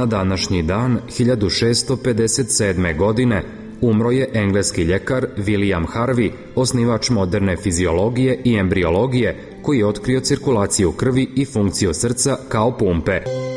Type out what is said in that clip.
na današnji dan 1657. godine umro je engleski ljekar William Harvey, osnivač moderne fiziologije i embriologije, koji je otkrio cirkulaciju krvi i funkciju srca kao pumpe.